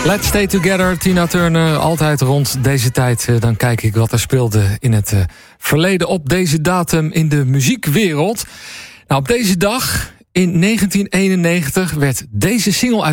Let's Stay Together, Tina Turner. Altijd rond deze tijd, dan kijk ik wat er speelde in het verleden op deze datum in de muziekwereld. Nou, op deze dag in 1991 werd deze single